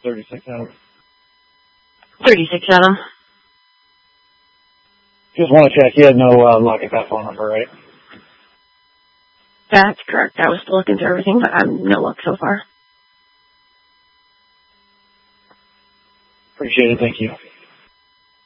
36 Adam. 36 Adam. Just want to check. You had no luck at that phone number, right? That's correct. I was still looking through everything, but I have no luck so far. Appreciate it. Thank you.